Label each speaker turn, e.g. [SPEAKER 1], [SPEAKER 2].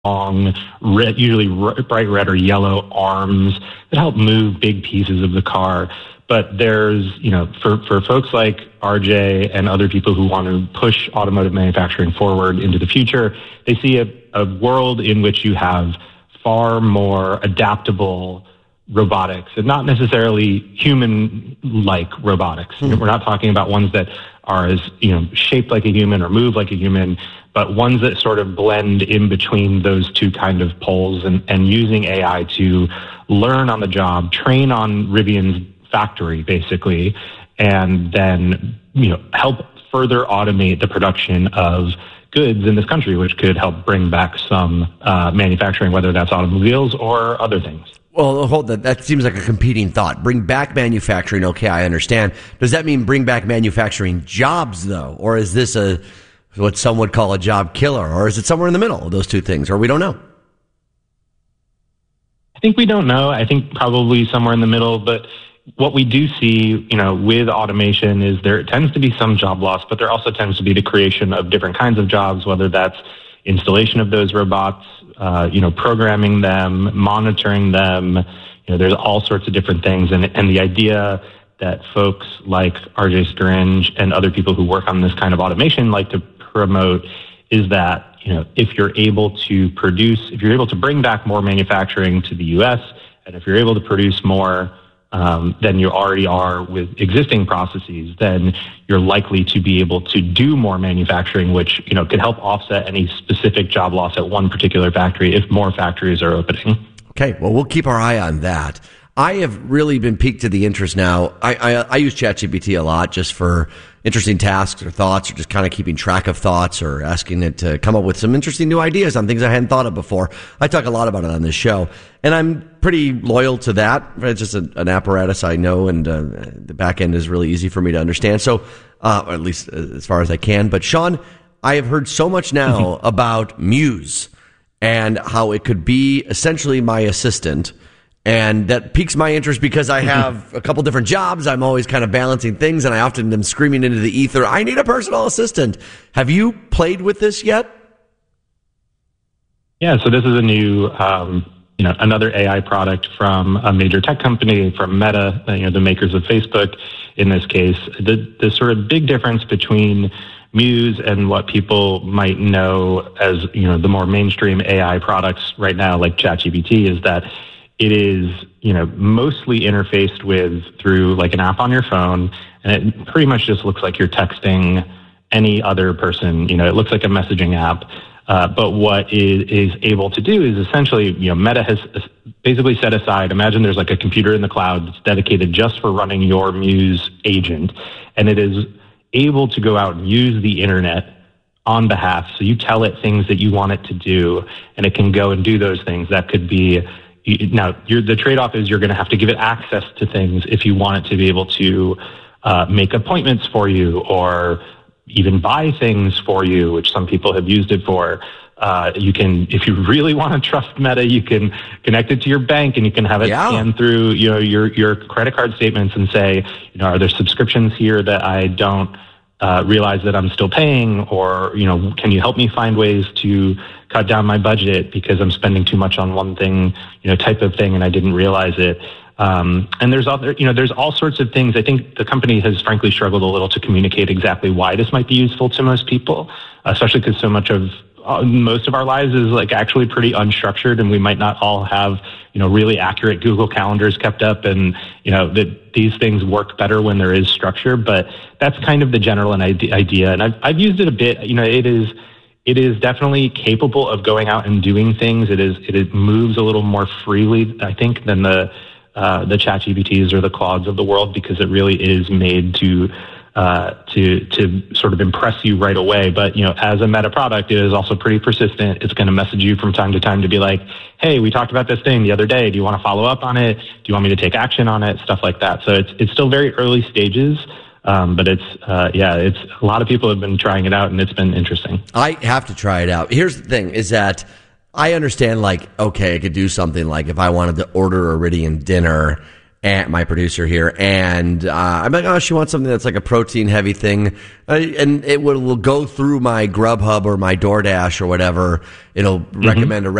[SPEAKER 1] long, usually bright red or yellow arms that help move big pieces of the car. But there's, for folks like RJ and other people who want to push automotive manufacturing forward into the future, they see a world in which you have far more adaptable robotics, and not necessarily human-like robotics. We're not talking about ones that are as, shaped like a human or move like a human, but ones that sort of blend in between those two kind of poles, and using AI to learn on the job, train on Rivian's factory, basically, and then, help further automate the production of goods in this country, which could help bring back some manufacturing, whether that's automobiles or other things.
[SPEAKER 2] Well, hold that. That seems like a competing thought. Bring back manufacturing. Okay, I understand. Does that mean bring back manufacturing jobs, though? Or is this what some would call a job killer? Or is it somewhere in the middle of those two things? Or we don't know?
[SPEAKER 1] I think we don't know. I think probably somewhere in the middle. But what we do see, with automation is there tends to be some job loss, but there also tends to be the creation of different kinds of jobs, whether that's installation of those robots, programming them, monitoring them. There's all sorts of different things. And the idea that folks like RJ Scaringe and other people who work on this kind of automation like to promote is that, if you're able to bring back more manufacturing to the U.S., and if you're able to produce more than you already are with existing processes, then you're likely to be able to do more manufacturing, which, could help offset any specific job loss at one particular factory if more factories are opening.
[SPEAKER 2] Okay, well, we'll keep our eye on that. I have really been piqued to the interest now. I use ChatGPT a lot just for interesting tasks or thoughts, or just kind of keeping track of thoughts, or asking it to come up with some interesting new ideas on things I hadn't thought of before. I talk a lot about it on this show, and I'm pretty loyal to that. It's just an apparatus I know, and the back end is really easy for me to understand. So, or at least as far as I can. But Sean, I have heard so much now about Muse and how it could be essentially my assistant. And that piques my interest because I have a couple different jobs. I'm always kind of balancing things, and I often am screaming into the ether, I need a personal assistant. Have you played with this yet?
[SPEAKER 1] Yeah, so this is a new, another AI product from a major tech company, from Meta, the makers of Facebook in this case. The sort of big difference between Muse and what people might know as, the more mainstream AI products right now, like ChatGPT, is that it is, mostly interfaced with through like an app on your phone, and it pretty much just looks like you're texting any other person. It looks like a messaging app. But what it is able to do is essentially, Meta has basically set aside, imagine there's like a computer in the cloud that's dedicated just for running your Muse agent, and it is able to go out and use the internet on behalf. So you tell it things that you want it to do, and it can go and do those things. That could be, now, the trade-off is you're going to have to give it access to things if you want it to be able to make appointments for you, or even buy things for you, which some people have used it for. You can, if you really want to trust Meta, you can connect it to your bank, and you can have it scan through your credit card statements and say, are there subscriptions here that I don't realize that I'm still paying, or, can you help me find ways to cut down my budget because I'm spending too much on one thing, type of thing, and I didn't realize it. And there's there's all sorts of things. I think the company has frankly struggled a little to communicate exactly why this might be useful to most people, especially because so much of most of our lives is like actually pretty unstructured, and we might not all have, really accurate Google calendars kept up, and, that these things work better when there is structure. But that's kind of the general idea. And I've used it a bit. It is definitely capable of going out and doing things. It moves a little more freely, I think, than the ChatGPTs or the Claudes of the world, because it really is made to sort of impress you right away. But, as a Meta product, it is also pretty persistent. It's going to message you from time to time to be like, hey, we talked about this thing the other day. Do you want to follow up on it? Do you want me to take action on it? Stuff like that. So it's still very early stages. But it's a lot of people have been trying it out, and it's been interesting.
[SPEAKER 2] I have to try it out. Here's the thing is that I understand, like, okay, I could do something like if I wanted to order a Rivian dinner, and my producer here, and I'm like, oh, she wants something that's like a protein heavy thing, and it will go through my Grubhub or my DoorDash or whatever. It'll recommend a